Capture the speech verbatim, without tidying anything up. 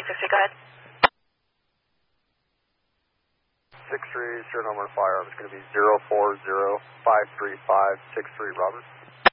six three, go ahead. six three, zero number firearm is going to be zero four zero five three five six three, Robert.